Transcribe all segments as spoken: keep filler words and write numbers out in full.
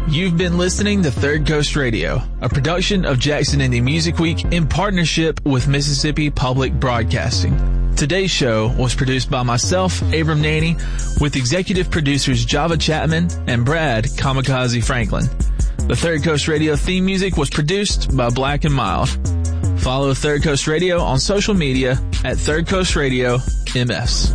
You've been listening to Third Coast Radio, a production of Jackson Indie Music Week in partnership with Mississippi Public Broadcasting. Today's show was produced by myself, Abram Naney, with executive producers Java Chapman and Brad Kamikaze Franklin. The Third Coast Radio theme music was produced by Black and Mild. Follow Third Coast Radio on social media at Third Coast Radio M S.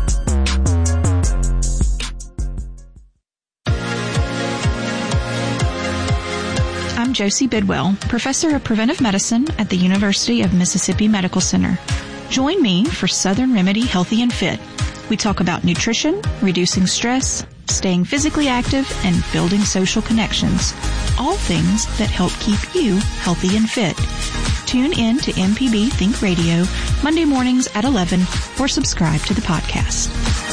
I'm Josie Bidwell, Professor of Preventive Medicine at the University of Mississippi Medical Center. Join me for Southern Remedy Healthy and Fit. We talk about nutrition, reducing stress, staying physically active, and building social connections. All things that help keep you healthy and fit. Tune in to M P B Think Radio Monday mornings at eleven or subscribe to the podcast.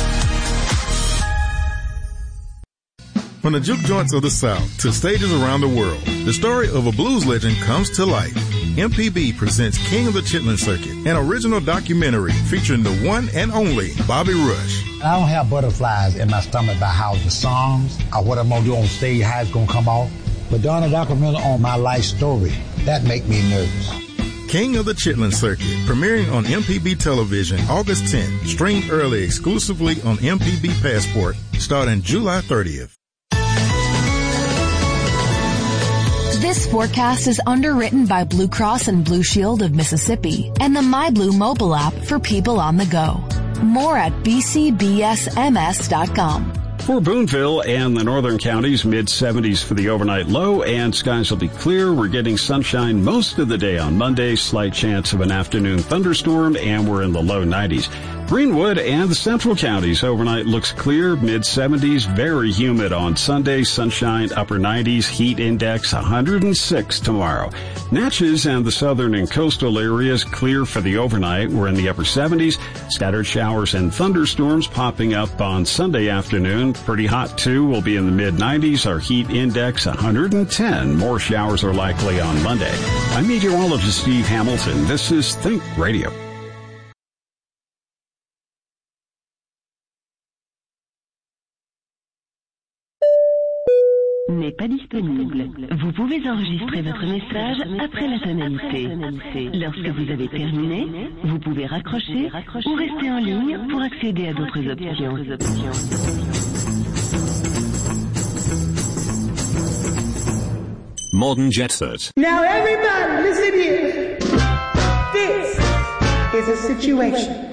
From the juke joints of the South to stages around the world, the story of a blues legend comes to life. M P B presents King of the Chitlin Circuit, an original documentary featuring the one and only Bobby Rush. I don't have butterflies in my stomach about how the songs or what I'm going to do on stage, how it's going to come off. But doing a documentary on my life story, that make me nervous. King of the Chitlin Circuit, premiering on M P B Television August tenth, streamed early exclusively on M P B Passport, starting July thirtieth. This forecast is underwritten by Blue Cross and Blue Shield of Mississippi and the MyBlue mobile app for people on the go. More at b c b s m s dot com. For Boonville and the northern counties, mid seventies for the overnight low, and skies will be clear. We're getting sunshine most of the day on Monday, slight chance of an afternoon thunderstorm, and we're in the low nineties. Greenwood and the central counties, overnight looks clear, mid seventies, very humid on Sunday, sunshine, upper nineties, heat index one hundred six tomorrow. Natchez and the southern and coastal areas, clear for the overnight, we're in the upper seventies, scattered showers and thunderstorms popping up on Sunday afternoon. Pretty hot too, we'll be in the mid nineties, our heat index one hundred ten. More showers are likely on Monday. I'm meteorologist Steve Hamilton. This is Think Radio. N'est pas disponible. Vous pouvez enregistrer votre message après la tonalité. Lorsque vous avez terminé, vous pouvez raccrocher ou rester en ligne pour accéder à d'autres options. Modern Jet Set. Now everybody listen here. This is a situation